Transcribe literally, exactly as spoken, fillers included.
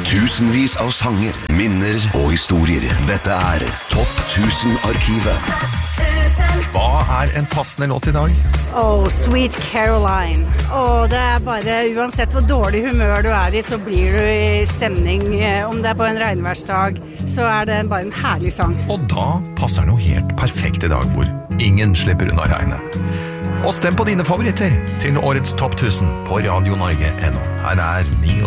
Tusenvis av sanger, minner og historier. Dette er Topp tusen-arkivet. Hva er en passende låt i dag? Oh, Sweet Caroline. Oh, det er bare, uansett hvor dårlig humør du er i, så blir du i stemning. Om det er på en regnværsdag, så er det bare en herlig sang. Og da passer den jo helt perfekt i dag, hvor ingen slipper unna regnet. Og stem på dine favoritter til årets Topp tusen på radio norge punktum no. Her er Neil